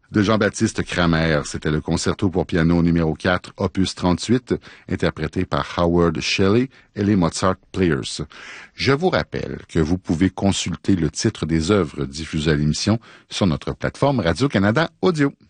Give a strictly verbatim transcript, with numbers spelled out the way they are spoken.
de Jean-Baptiste Cramer. C'était le concerto pour piano numéro quatre, opus trente-huit, interprété par Howard Shelley et les Mozart Players. Je vous rappelle que vous pouvez consulter le titre des œuvres diffusées à l'émission sur notre plateforme Radio-Canada Audio.